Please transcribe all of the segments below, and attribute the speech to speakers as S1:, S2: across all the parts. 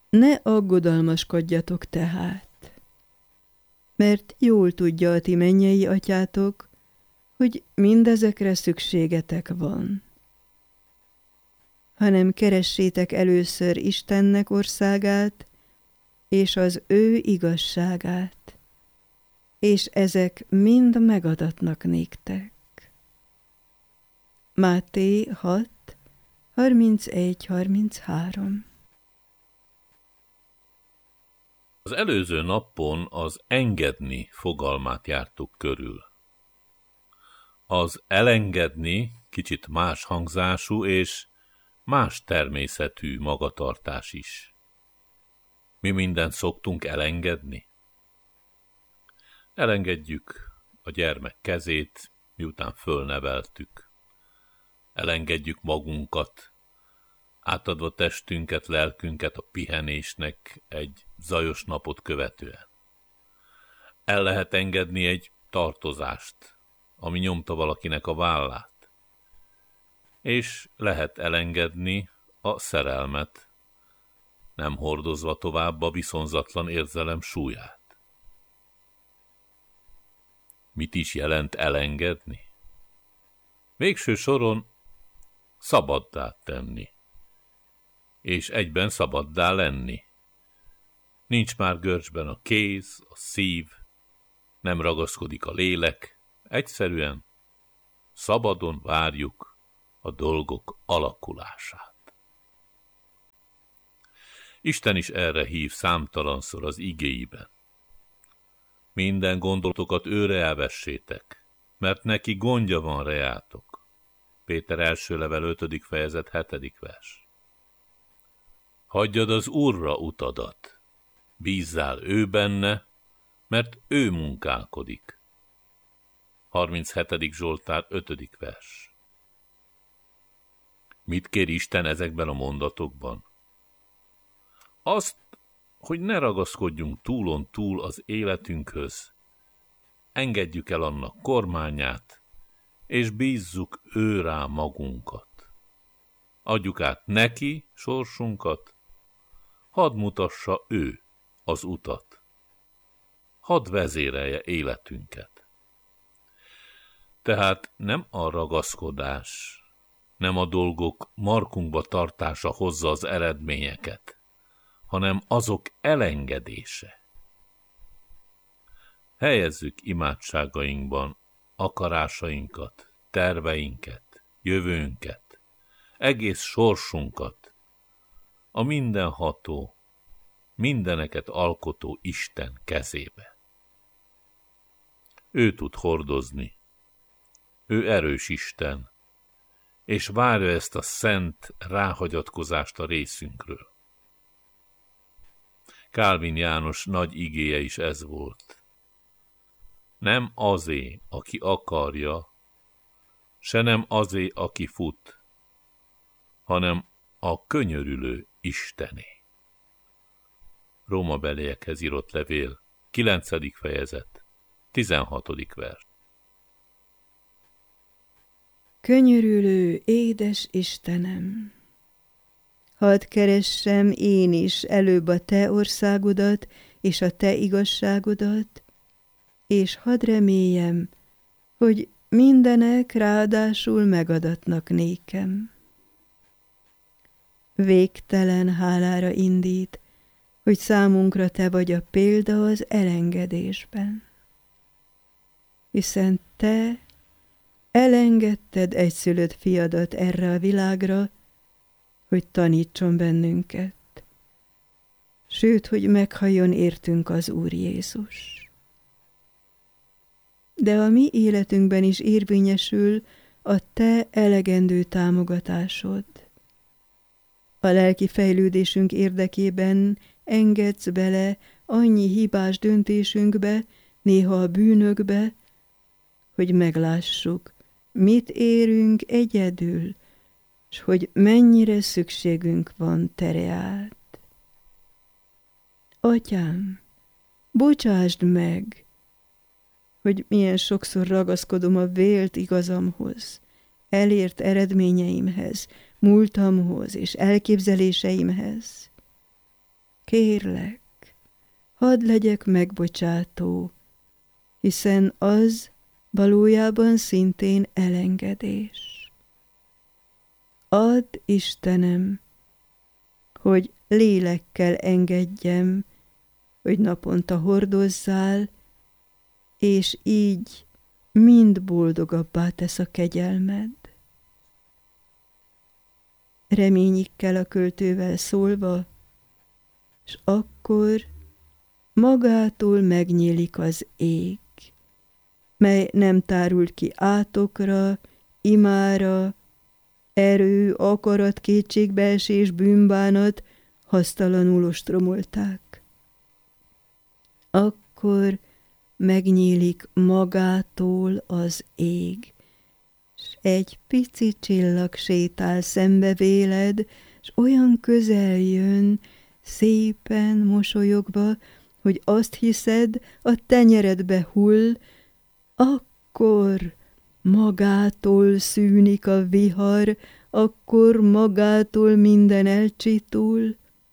S1: Ne aggodalmaskodjatok tehát, mert jól tudja a ti mennyei atyátok, hogy mindezekre szükségetek van. Hanem keressétek először Istennek országát, és az ő igazságát, és ezek mind megadatnak néktek. Máté 6, 31-33.
S2: Az előző napon az engedni fogalmát jártuk körül. Az elengedni kicsit más hangzású és más természetű magatartás is. Mi mindent szoktunk elengedni? Elengedjük a gyermek kezét, miután fölneveltük. Elengedjük magunkat, átadva testünket, lelkünket a pihenésnek egy zajos napot követően. El lehet engedni egy tartozást, ami nyomta valakinek a vállát. És lehet elengedni a szerelmet, nem hordozva tovább a viszonzatlan érzelem súlyát. Mit is jelent elengedni? Végső soron szabaddá tenni, és egyben szabaddá lenni. Nincs már görcsben a kéz, a szív, nem ragaszkodik a lélek, egyszerűen szabadon várjuk a dolgok alakulását. Isten is erre hív számtalanszor az igéiben. Minden gondolatokat őre elvessétek, mert neki gondja van reátok. Péter első level 5. fejezet 7. vers. Hagyjad az Úrra utadat, bízzál ő benne, mert ő munkálkodik. 37. Zsoltár 5. vers. Mit kér Isten ezekben a mondatokban? Azt, hogy ne ragaszkodjunk túlon túl az életünkhöz, engedjük el annak kormányát, és bízzuk ő rá magunkat. Adjuk át neki sorsunkat, hadd mutassa ő az utat, hadd vezérelje életünket. Tehát nem a ragaszkodás, nem a dolgok markunkba tartása hozza az eredményeket, hanem azok elengedése. Helyezzük imádságainkban akarásainkat, terveinket, jövőnket, egész sorsunkat a mindenható, mindeneket alkotó Isten kezébe. Ő tud hordozni, ő erős Isten, és várja ezt a szent ráhagyatkozást a részünkről. Kálvin János nagy igéje is ez volt. Nem azé, aki akarja, se nem azé, aki fut, hanem a könyörülő Istené. Rómabeliekhez írott levél, 9. fejezet, 16. vers.
S1: Könyörülő, édes Istenem! Hadd keressem én is előbb a te országodat és a te igazságodat, és hadd reméljem, hogy mindenek ráadásul megadatnak nékem. Végtelen hálára indít, hogy számunkra te vagy a példa az elengedésben. Hiszen te elengedted egyszülött fiadat erre a világra, hogy tanítson bennünket, sőt, hogy meghalljon értünk az Úr Jézus. De a mi életünkben is érvényesül a te elegendő támogatásod. A lelki fejlődésünk érdekében engedsz bele annyi hibás döntésünkbe, néha a bűnökbe, hogy meglássuk, mit érünk egyedül, s hogy mennyire szükségünk van te reád. Atyám, bocsásd meg, hogy milyen sokszor ragaszkodom a vélt igazamhoz, elért eredményeimhez, múltamhoz és elképzeléseimhez. kérlek, hadd legyek megbocsátó, hiszen az valójában szintén elengedés. Add, Istenem, hogy lélekkel engedjem, hogy naponta hordozzál, és így mind boldogabbá tesz a kegyelmed. Reményikkel a költővel szólva, s akkor magától megnyílik az ég, mely nem tárult ki átokra, imára, erő, akarat, kétségbeesés, bűnbánat hasztalanul ostromolták. Akkor megnyílik magától az ég, s egy pici csillag sétál szembe véled, s olyan közel jön, szépen mosolyogva, hogy azt hiszed, a tenyeredbe hull, akkor magától szűnik a vihar, akkor magától minden elcsitul,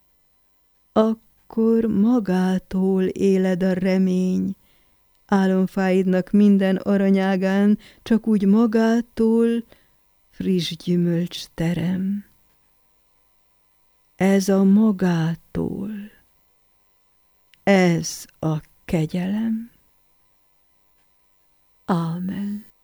S1: akkor magától éled a remény, álomfáidnak minden aranyágán csak úgy magától friss gyümölcs terem. Ez a magától, ez a kegyelem. Ámen.